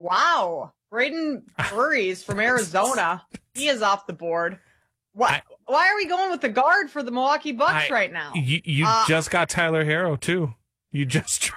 Wow. Braden Burries from Arizona. He is off the board. Why are we going with the guard for the Milwaukee Bucks right now? You just got Tyler Hero, too. You just...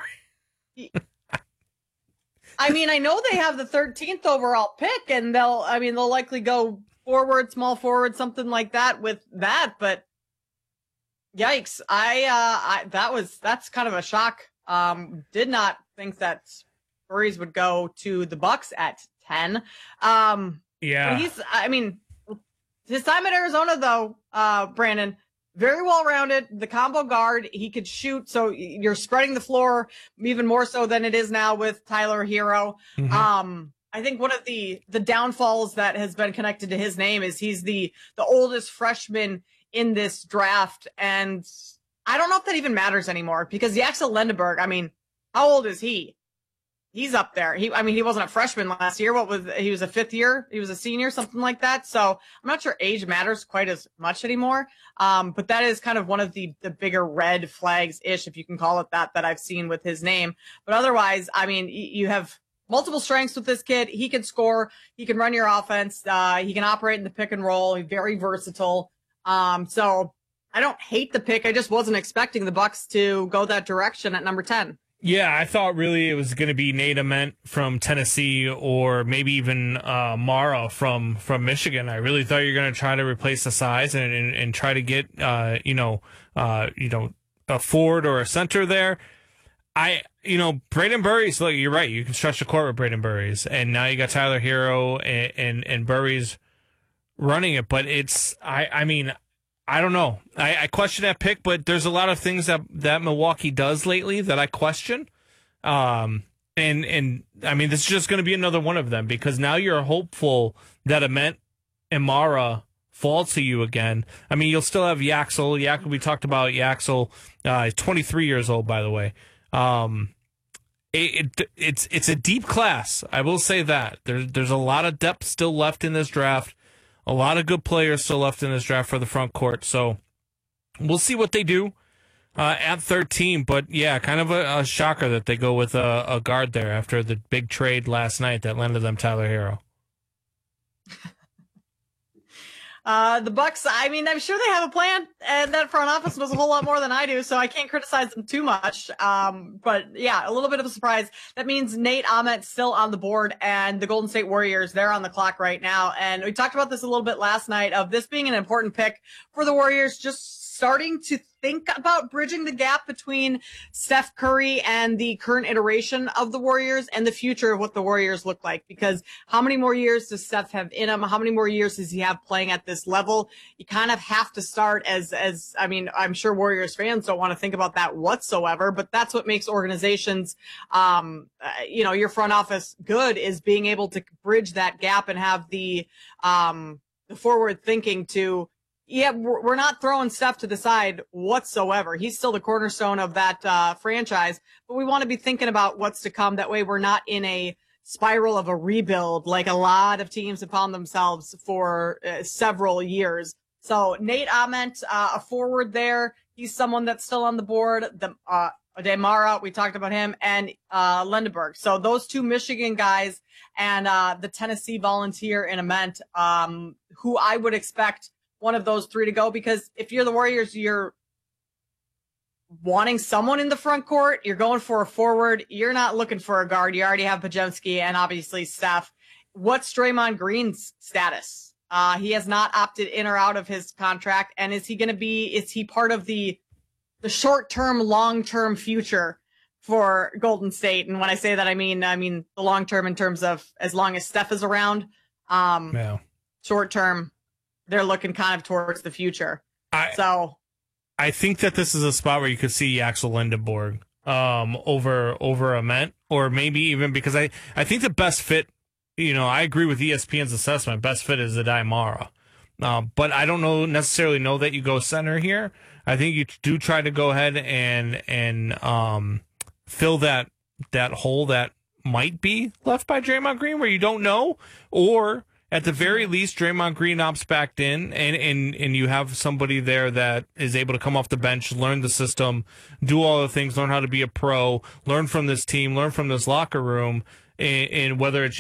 I mean, I know they have the 13th overall pick, and they'll likely go forward, small forward, something like that with that, but yikes. That's kind of a shock. Did not think that Burries would go to the Bucks at 10. Yeah. His time at Arizona, though, Brandon, very well-rounded. The combo guard, he could shoot, so you're spreading the floor even more so than it is now with Tyler Hero. Mm-hmm. I think one of the downfalls that has been connected to his name is he's the oldest freshman in this draft, and I don't know if that even matters anymore because Yaxel Lendeberg, how old is he? He's up there. He wasn't a freshman last year. He was a fifth year? He was a senior, something like that. So I'm not sure age matters quite as much anymore. But that is kind of one of the bigger red flags-ish, if you can call it that I've seen with his name. But otherwise, you have multiple strengths with this kid. He can score. He can run your offense. He can operate in the pick and roll. He's very versatile. So I don't hate the pick. I just wasn't expecting the Bucks to go that direction at number 10. Yeah, I thought really it was going to be Nate Ament from Tennessee or maybe even Mara from Michigan. I really thought you were going to try to replace the size and try to get a forward or a center there. Braden Burries, look, you're right. You can stretch the court with Braden Burries, and now you got Tyler Hero and Burries running it. But I don't know. I question that pick, but there's a lot of things that Milwaukee does lately that I question. This is just going to be another one of them because now you're hopeful that Ament and Mara fall to you again. You'll still have Yaxel. We talked about Yaxel. He's 23 years old, by the way. It's a deep class. I will say that. There's a lot of depth still left in this draft. A lot of good players still left in this draft for the front court. So we'll see what they do at 13. But, yeah, kind of a shocker that they go with a guard there after the big trade last night that landed them Tyler Hero. The Bucks, I'm sure they have a plan, and that front office knows a whole lot more than I do, so I can't criticize them too much. But yeah, a little bit of a surprise. That means Nate Ament still on the board, and the Golden State Warriors, they're on the clock right now. And we talked about this a little bit last night of this being an important pick for the Warriors, just starting to think about bridging the gap between Steph Curry and the current iteration of the Warriors and the future of what the Warriors look like. Because how many more years does Steph have in him? How many more years does he have playing at this level? You kind of have to start I'm sure Warriors fans don't want to think about that whatsoever, but that's what makes organizations, your front office good, is being able to bridge that gap and have the forward thinking to, yeah, we're not throwing Steph to the side whatsoever. He's still the cornerstone of that franchise, but we want to be thinking about what's to come. That way we're not in a spiral of a rebuild like a lot of teams have found themselves for several years. So Nate Ament, a forward there. He's someone that's still on the board. Demara, we talked about him, and Lendeberg. So those two Michigan guys and the Tennessee Volunteer in Ament, who I would expect one of those three to go, because if you're the Warriors, you're wanting someone in the front court. You're going for a forward. You're not looking for a guard. You already have Podziemski and obviously Steph. What's Draymond Green's status? He has not opted in or out of his contract. And is he part of the short-term, long-term future for Golden State? And when I say that, I mean the long-term in terms of as long as Steph is around. Short-term, they're looking kind of towards the future. I think that this is a spot where you could see Yaxel Lendeborg over Ament, or maybe even because I think the best fit, I agree with ESPN's assessment. Best fit is Aday Mara. But I don't necessarily know that you go center here. I think you do try to go ahead and fill that hole that might be left by Draymond Green, where you don't know, or at the very least, Draymond Green opts back in, and you have somebody there that is able to come off the bench, learn the system, do all the things, learn how to be a pro, learn from this team, learn from this locker room, and whether it's